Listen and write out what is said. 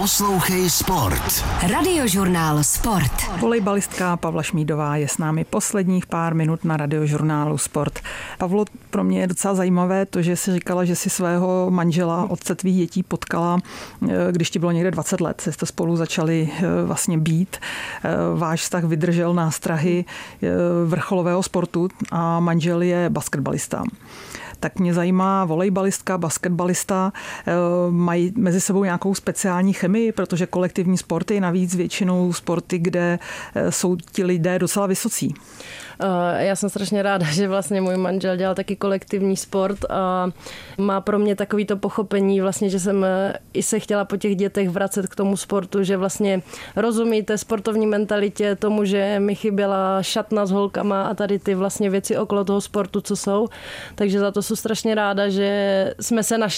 Poslouchej sport. Radiožurnál Sport. Volejbalistka Pavla Šmídová je s námi posledních pár minut na Radiožurnálu Sport. Pavlo, pro mě je docela zajímavé to, že jsi říkala, že si svého manžela, otce tvých dětí potkala, když ti bylo někde 20 let. Jste spolu začali vlastně být. Váš vztah vydržel nástrahy vrcholového sportu a manžel je basketbalista. Tak mě zajímá volejbalistka, basketbalista, mají mezi sebou nějakou speciální chemii, protože kolektivní sport je navíc většinou sporty, kde jsou ti lidé docela vysocí. Já jsem strašně ráda, že vlastně můj manžel dělal taky kolektivní sport a má pro mě takový to pochopení vlastně, že jsem i se chtěla po těch dětech vracet k tomu sportu, že vlastně rozumíte sportovní mentalitě, tomu, že mi chyběla šatna s holkama a tady ty vlastně věci okolo toho sportu, co jsou. Takže za to jsem strašně ráda, že jsme se našli